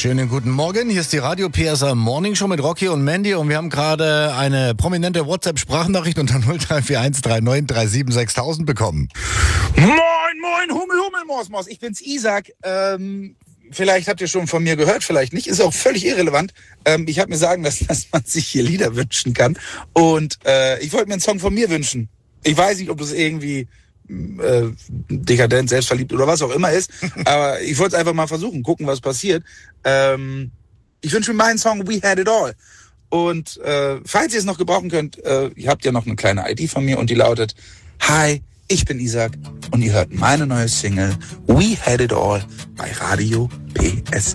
Schönen guten Morgen, hier ist die Radio PSA Morning Show mit Rocky und Mandy und wir haben gerade eine prominente WhatsApp-Sprachnachricht unter 0341 39 37 6000 bekommen. Moin, Hummel, Mos. Ich bin's, Isaac. Vielleicht habt ihr schon von mir gehört, vielleicht nicht. Ist auch völlig irrelevant. Ich habe mir sagen lassen, dass man sich hier Lieder wünschen kann. Und ich wollte mir einen Song von mir wünschen. Ich weiß nicht, ob das irgendwie dekadent, selbstverliebt oder was auch immer ist. Aber ich wollte es einfach mal versuchen, gucken, was passiert. Ich wünsche mir meinen Song We Had It All. Und falls ihr es noch gebrauchen könnt, ihr habt ja noch eine kleine ID von mir und die lautet: Hi, ich bin Isaac und ihr hört meine neue Single We Had It All bei Radio PSA.